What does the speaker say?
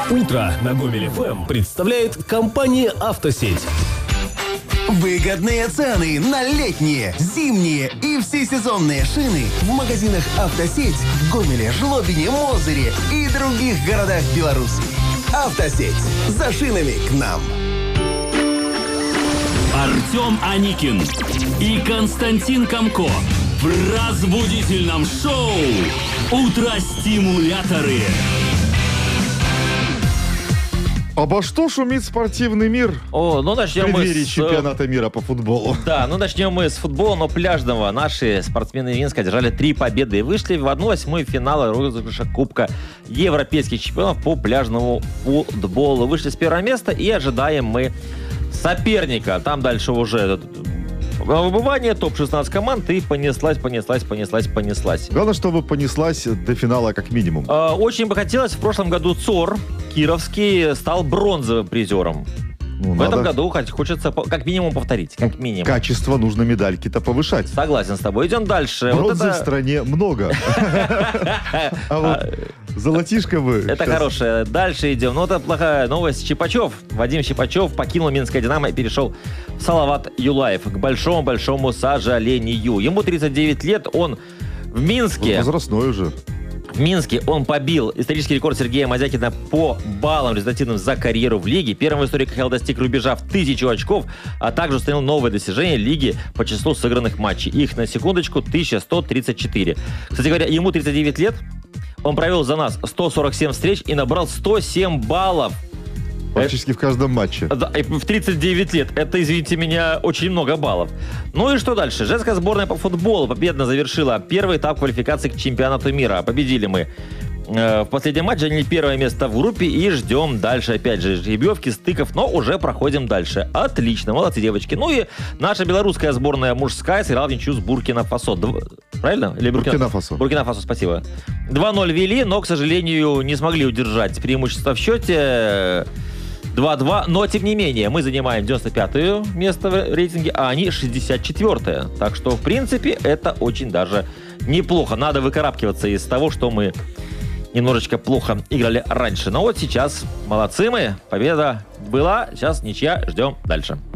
Утро на Гомель ФМ представляет компания «Автосеть». Выгодные цены на летние, зимние и всесезонные шины в магазинах «Автосеть» в Гомеле, Жлобине, Мозыре и других городах Беларуси. «Автосеть». За шинами к нам. Артем Аникин и Константин Комко в разбудительном шоу «Утро-стимуляторы». Обо что шумит спортивный мир? Начнем в мы преддверии чемпионата мира по футболу. Да, начнем мы с футбола, но пляжного. Наши спортсмены Минска одержали 3 победы и вышли в 1/8 финала розыгрыша Кубка европейских чемпионов по пляжному футболу. Вышли с первого места и ожидаем мы соперника. Там дальше уже выбывание, топ-16 команд, и понеслась. Главное, чтобы понеслась до финала как минимум. Очень бы хотелось. В прошлом году ЦОР Кировский стал бронзовым призером. В этом году хочется как минимум повторить. Как минимум. Качество нужно медальки-то повышать. Согласен с тобой. Идем дальше. Бронзы в стране много. А вот золотишко бы... Это хорошее. Дальше идем. Это плохая новость. Чипачев, Вадим Чипачев покинул Минское «Динамо» и перешел в Салават Юлаев. К большому-большому сожалению. Ему 39 лет. Он в Минске... Возрастной уже. В Минске он побил исторический рекорд Сергея Мазякина по баллам результативным за карьеру в лиге. Первым в истории КХЛ достиг рубежа в 1000 очков, а также установил новое достижение лиги по числу сыгранных матчей. Их, на секундочку, 1134. Кстати говоря, ему 39 лет. Он провел за нас 147 встреч и набрал 107 баллов. Практически в каждом матче. Да, и в 39 лет. Это, извините меня, очень много баллов. Ну и что дальше? Женская сборная по футболу победно завершила первый этап квалификации к чемпионату мира. Победили мы в последнем матче, заняли первое место в группе и ждем дальше. Опять же, жеребьевки, стыков, но уже проходим дальше. Отлично, молодцы, девочки. Ну и наша белорусская сборная мужская сыграла в ничью с Буркина-Фасо. Правильно? Или Буркина-Фасо. Буркина-Фасо, спасибо. 2-0 вели, но, к сожалению, не смогли удержать преимущество в счете. 2-2, но тем не менее мы занимаем 95-е место в рейтинге, а они 64-е. Так что, в принципе, это очень даже неплохо. Надо выкарабкиваться из того, что мы немножечко плохо играли раньше. Но вот сейчас молодцы мы, победа была, сейчас ничья, ждем дальше.